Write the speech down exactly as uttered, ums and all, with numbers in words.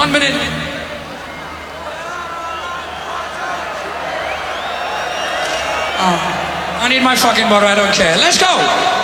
One minute. Oh, I need my fucking water, I don't care. Let's go!